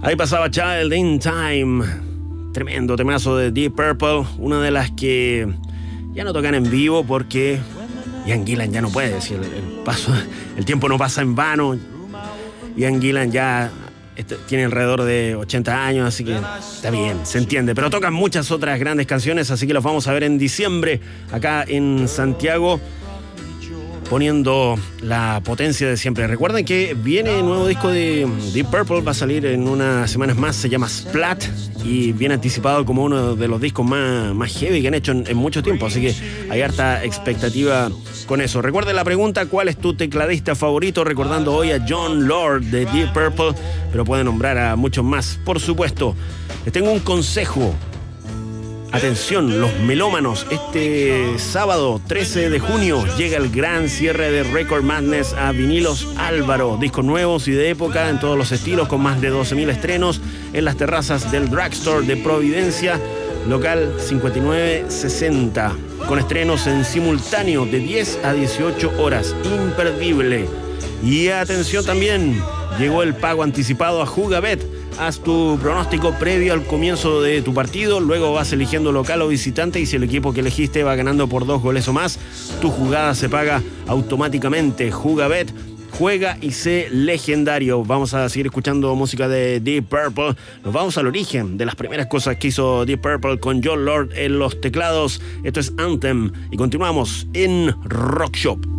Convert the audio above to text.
Ahí pasaba Child in Time. Tremendo temazo de Deep Purple. Una de las que ya no tocan en vivo porque Ian Gillan ya no puede decir el tiempo no pasa en vano. Ian Gillan ya tiene alrededor de 80 años, así que está bien, se entiende. Pero tocan muchas otras grandes canciones, así que los vamos a ver en diciembre acá en Santiago, poniendo la potencia de siempre. Recuerden que viene el nuevo disco de Deep Purple, va a salir en unas semanas más, se llama Splat y viene anticipado como uno de los discos más heavy que han hecho en mucho tiempo, así que hay harta expectativa con eso. Recuerden la pregunta: ¿cuál es tu tecladista favorito? Recordando hoy a Jon Lord de Deep Purple, pero pueden nombrar a muchos más, por supuesto. Les tengo un consejo. Atención, los melómanos, este sábado 13 de junio llega el gran cierre de Record Madness a Vinilos Álvaro. Discos nuevos y de época en todos los estilos, con más de 12.000 estrenos en las terrazas del Drugstore de Providencia, local 5960, con estrenos en simultáneo de 10 a 18 horas. Imperdible. Y atención también, llegó el pago anticipado a Jugabet. Haz tu pronóstico previo al comienzo de tu partido, luego vas eligiendo local o visitante y si el equipo que elegiste va ganando por 2 goles o más, tu jugada se paga automáticamente. Jugabet, juega y sé legendario. Vamos a seguir escuchando música de Deep Purple. Nos vamos al origen de las primeras cosas que hizo Deep Purple con Jon Lord en los teclados. Esto es Anthem y continuamos en Rock Shop.